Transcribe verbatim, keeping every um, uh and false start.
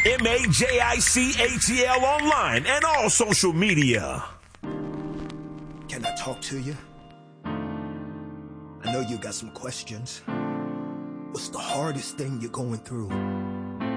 M A J I C A T L online and all social media. Can I talk to you? I know you got some questions. What's the hardest thing you're going through?